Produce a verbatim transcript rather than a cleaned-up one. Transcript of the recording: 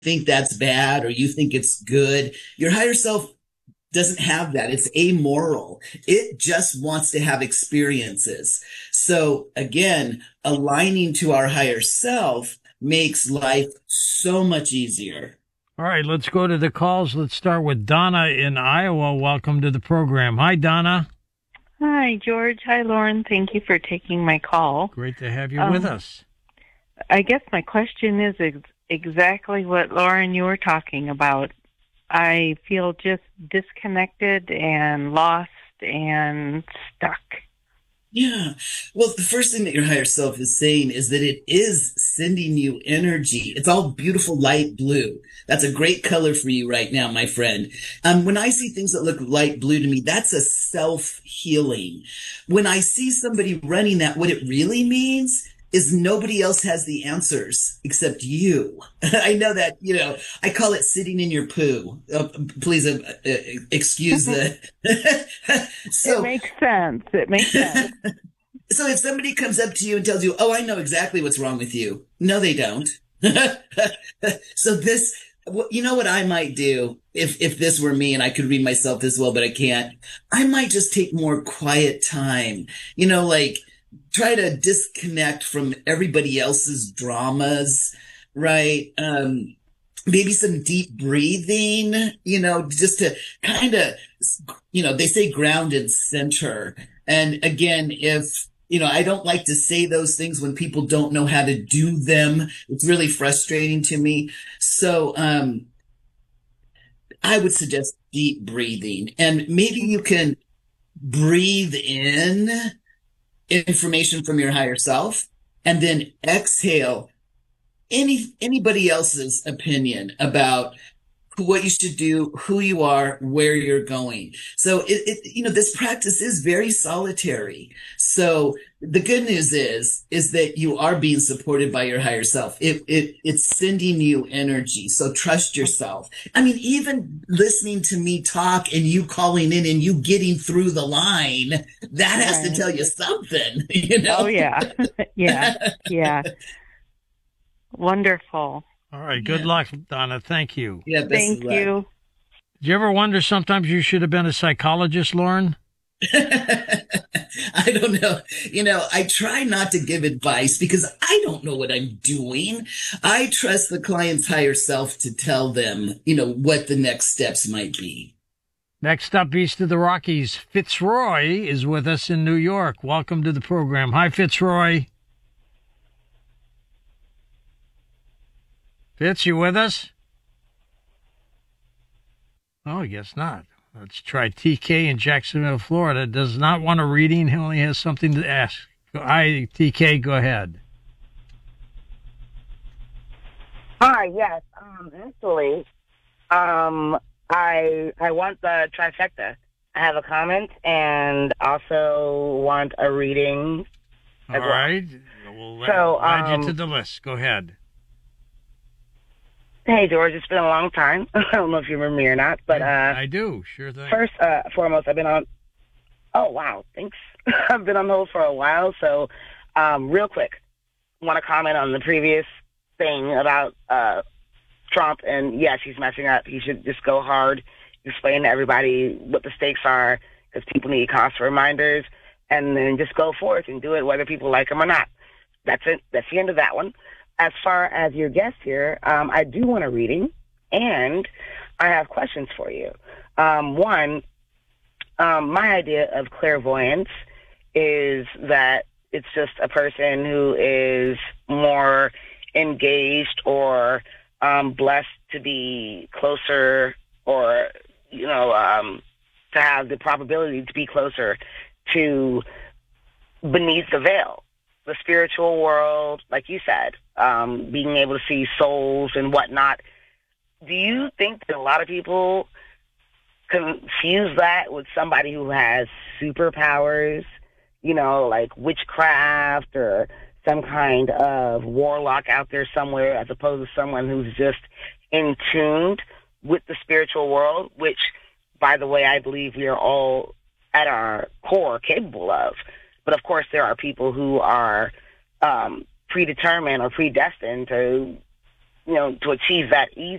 think that's bad or you think it's good. Your higher self doesn't have that. It's amoral. It just wants to have experiences. So again, aligning to our higher self makes life so much easier. All right, let's go to the calls. Let's start with Donna in Iowa. Welcome to the program. Hi, Donna. Hi, George. Hi, Lauren. Thank you for taking my call. Great to have you um, with us. I guess my question is ex- exactly what, Lauren, you were talking about. I feel just disconnected and lost and stuck. Yeah. Well, the first thing that your higher self is saying is that it is sending you energy. It's all beautiful light blue. That's a great color for you right now, my friend. Um, when I see things that look light blue to me, that's a self healing. When I see somebody running that, what it really means is nobody else has the answers except you. I know that, you know, I call it sitting in your poo. Uh, please uh, uh, excuse the. It so, makes sense. It makes sense. so if somebody comes up to you and tells you, "Oh, I know exactly what's wrong with you," no, they don't. so this, you know what I might do if if this were me and I could read myself this well, but I can't. I might just take more quiet time. You know, like try to disconnect from everybody else's dramas, right? Um, maybe some deep breathing, you know, just to kind of, you know, they say ground and center. And again, if, you know, I don't like to say those things when people don't know how to do them. It's really frustrating to me. So, um, I would suggest deep breathing and maybe you can breathe in information from your higher self and then exhale any anybody else's opinion about what you should do, who you are, where you're going. So it, it you know this practice is very solitary. So the good news is is that you are being supported by your higher self. It it it's sending you energy. So trust yourself. I mean, even listening to me talk and you calling in and you getting through the line, that has to Right. tell you something, you Oh, know? yeah. yeah. Yeah. Wonderful. All right, good Yeah. luck, Donna. Thank you. Yeah, best of Thank luck. you. Do you ever wonder sometimes you should have been a psychologist, Lauren? I don't know. You know, I try not to give advice because I don't know what I'm doing. I trust the client's higher self to tell them, you know, what the next steps might be. Next up, east of the Rockies, Fitzroy is with us in New York. Welcome to the program. Hi, Fitzroy. Fitz, you with us? Oh, I guess not. Let's try T K in Jacksonville, Florida. Does not want a reading. He only has something to ask. Hi, T K. Go ahead. Hi, yes. Um, actually, um, I I want the trifecta. I have a comment and also want a reading All as well. right. We'll So, add you um, to the list. Go ahead. hey, George, it's been a long time. I don't know if you remember me or not, but uh, I, I do. Sure thing. first, uh, foremost, I've been on. Oh, wow, thanks. I've been on hold for a while, so um, real quick, want to comment on the previous thing about uh, Trump, and yes, he's messing up. He should just go hard, explain to everybody what the stakes are, because people need constant reminders, and then just go forth and do it whether people like him or not. That's it. That's the end of that one. As far as your guest here, um, I do want a reading, and I have questions for you. Um, one, um, my idea of clairvoyance is that it's just a person who is more engaged or um, blessed to be closer or, you know, um, to have the probability to be closer to beneath the veil, the spiritual world, like you said, um, being able to see souls and whatnot. Do you think that a lot of people confuse that with somebody who has superpowers, you know, like witchcraft or some kind of warlock out there somewhere, as opposed to someone who's just in tuned with the spiritual world, which, by the way, I believe we are all at our core capable of. But of course, there are people who are um, predetermined or predestined to, you know, to achieve that easily.